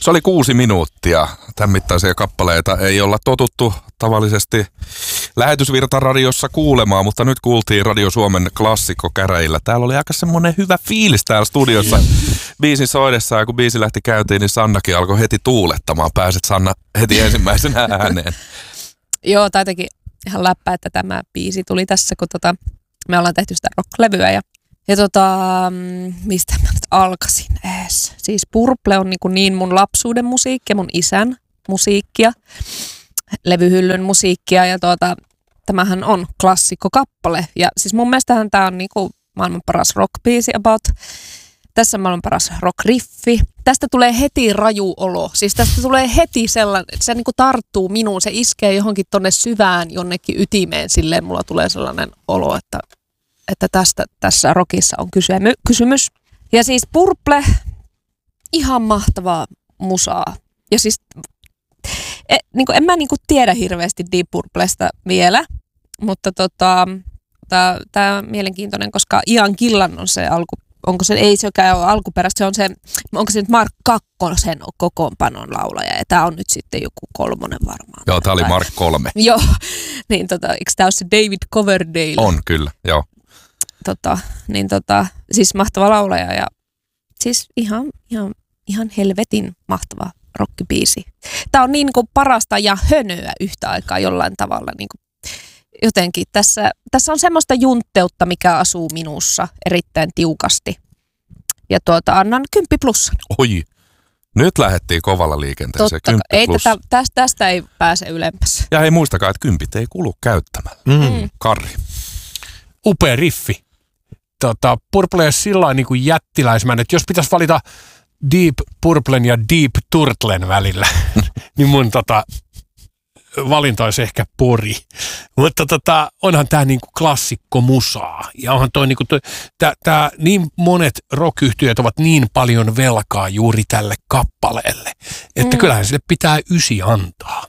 Se oli 6 minuuttia. Tämän mittaisia kappaleita ei olla totuttu tavallisesti lähetysvirtaradiossa kuulemaan, mutta nyt kuultiin Radio Suomen klassikkokäräjillä. Täällä oli aika semmoinen hyvä fiilis täällä studiossa biisin soidessa, ja kun biisi lähti käyntiin, niin Sannakin alkoi heti tuulettamaan. Pääset Sanna heti ensimmäisenä ääneen. Joo, tai jotenkin ihan läppä, että tämä biisi tuli tässä, kun me ollaan tehty sitä rock-levyä ja mistä mä nyt alkaisin ees. Siis Purple on niin mun lapsuuden musiikkia, mun isän musiikkia, levyhyllyn musiikkia ja tämähän on klassikkokappale. Ja siis mun mielestähän tää on maailman paras rock-biisi about. Tässä on maailman paras rock-riffi. Tästä tulee heti raju olo. Siis tästä tulee heti sellainen, että se tarttuu minuun. Se iskee johonkin tonne syvään jonnekin ytimeen. Silleen mulla tulee sellainen olo, että tässä rockissa on kysymys. Ja siis Purple, ihan mahtavaa musaa. Ja siis en mä tiedä hirveästi Deep Purplesta vielä, mutta tää on mielenkiintoinen, koska Ian Gillan on se onko se, ei sekään ole alkuperäistä, se on se, onko se nyt Mark Kakkosen kokoonpanon laulaja, ja tää on nyt sitten joku 3 varmaan. Joo, tää oli Mark 3. Joo, niin eikö tää ole se David Coverdale? On, kyllä, joo. Siis mahtava laulaja, ja siis ihan helvetin mahtava rockibiisi. Tää on niin kuin parasta ja hönöä yhtä aikaa jollain tavalla jotenkin. Tässä on semmoista juntteutta, mikä asuu minussa erittäin tiukasti. Ja annan 10+. Oi, nyt lähdettiin kovalla liikenteeseen. Tästä ei pääse ylemmäs. Ja hei, muistakaa, että 10 ei kulu käyttämällä. Karri. Upea riffi. Purple on sillain niin kuin jättiläismäinen, että jos pitäisi valita Deep Purplen ja Deep Turtlen välillä, niin mun valinta olisi ehkä Pori. Mutta onhan tää niinku klassikko musaa. Ja onhan toi niinku tää niin monet rock-yhtiöt ovat niin paljon velkaa juuri tälle kappaleelle, että kyllähän sille pitää 9 antaa.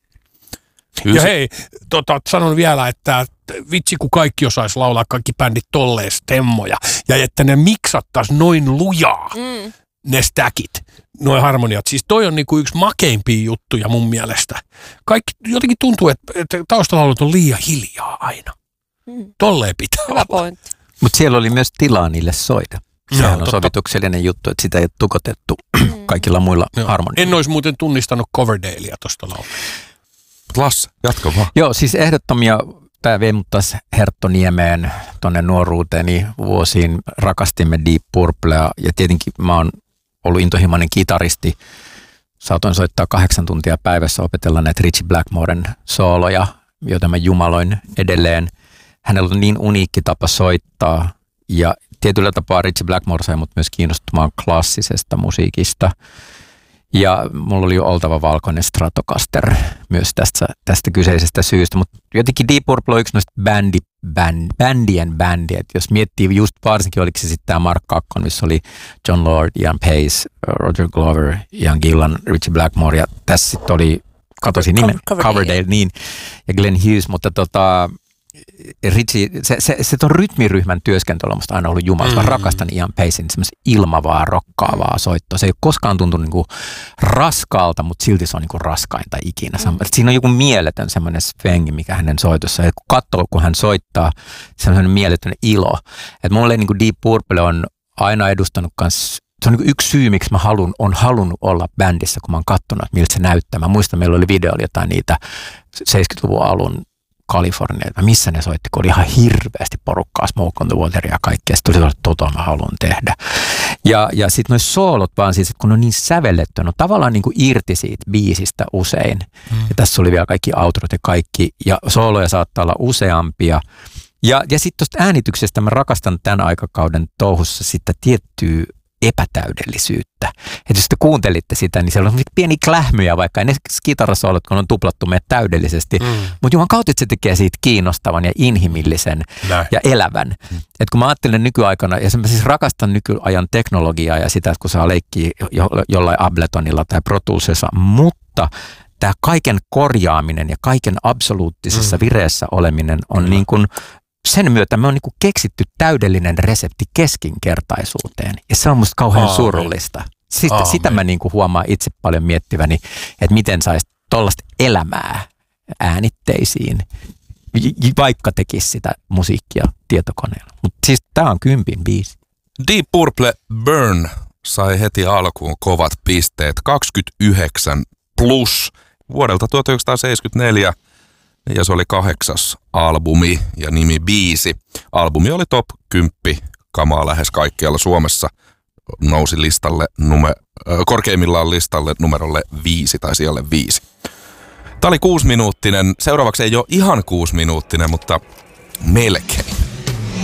9. Ja hei, sanon vielä, että vitsi kun kaikki osaisi laulaa, kaikki bändit tolleen stemmoja, ja että ne miksattais noin lujaa. Ne stackit, noin harmoniat. Siis toi on niinku yksi makeimpia juttuja mun mielestä. Kaikki jotenkin tuntuu, että taustalaulut on liian hiljaa aina. Tolleen pitää olla. Pointti. Mutta siellä oli myös tilaa niille soida. Sehän on sovituksellinen juttu, että sitä ei ole tukotettu kaikilla muilla harmonioilla. En olisi muuten tunnistanut Coverdalea tosta laulua. Lasse, jatka vaan. Joo, siis ehdottomia. Tämä vei mut taas Herttoniemeen tuonne nuoruuteeni vuosiin. Rakastimme Deep Purplea ja tietenkin mä oon ollut intohimoinen kitaristi. Saatoin soittaa 8 tuntia päivässä, opetella näitä Ritchie Blackmoren sooloja, joita mä jumaloin edelleen. Hänellä on niin uniikki tapa soittaa ja tietyllä tapaa Ritchie Blackmore sai mut myös kiinnostumaan klassisesta musiikista. Ja mulla oli jo oltava valkoinen Stratocaster myös tästä kyseisestä syystä, mutta jotenkin Deep Purple on yksi noista bändien bändi, että jos miettii just varsinkin, oliko se sitten tämä Mark 2, missä oli John Lord, Ian Pace, Roger Glover, Ian Gillan, Ritchie Blackmore ja tässä sitten oli, katosin nimen, Coverdale, niin, ja Glenn Hughes, mutta Ritchie, se ton rytmiryhmän työskentely on musta aina ollut jumala. Mä rakastan Ian Pacen semmoista ilmavaa, rokkaavaa soittoa. Se ei ole koskaan tuntunut niinku raskaalta, mutta silti se on niinku raskainta ikinä. Siinä on joku mieletön semmoinen svengi, mikä hänen soitossa. Ja kun katsoo, kun hän soittaa, se on semmoinen mieletön ilo. Että mulle niinku Deep Purple on aina edustanut kans. Se on yksi syy, miksi mä on halunnut olla bändissä, kun mä oon katsonut, miltä se näyttää. Mä muistan, meillä oli video, jotain niitä 70-luvun alun Kalifornia, missä ne soitti, kun oli ihan hirveästi porukkaa, Smoke on the Water ja kaikkea. Sitten tuli sellainen, mä haluan tehdä. Ja sitten noi soolot vaan siis, että kun on niin sävelletty, on tavallaan niin kuin irti siitä biisistä usein. Ja tässä oli vielä kaikki outrot ja kaikki, ja sooloja saattaa olla useampia. Ja sitten tuosta äänityksestä mä rakastan tämän aikakauden touhussa sitä tiettyä epätäydellisyyttä. Että jos te kuuntelitte sitä, niin siellä on pieni klähmyjä, vaikka ne kitarasoolot, kun on tuplattu meidät täydellisesti. Mutta Juhan kautta se tekee siitä kiinnostavan ja inhimillisen ja elävän. Että kun mä ajattelen nykyaikana, ja mä siis rakastan nykyajan teknologiaa ja sitä, että kun saa leikkiä jollain Abletonilla tai Pro Toolsissa, mutta tämä kaiken korjaaminen ja kaiken absoluuttisessa vireessä oleminen on niin kuin sen myötä me on niin kuin keksitty täydellinen resepti keskinkertaisuuteen. Ja se on musta kauhean surullista. Sitä mä niin kuin huomaan itse paljon miettiväni, että miten saisi tollaista elämää äänitteisiin, vaikka tekisi sitä musiikkia tietokoneella. Mutta siis tää on 10 biisi. Deep Purple Burn sai heti alkuun kovat pisteet, 29 plus vuodelta 1974, ja se oli 8. albumi ja nimi biisi. Albumi oli top 10 kamaa lähes kaikkialla Suomessa, nousi listalle korkeimmillaan listalle numerolle 5 tai sijalle 5. Tämä oli 6-minuuttinen, seuraavaksi ei ole ihan 6-minuuttinen, mutta melkein.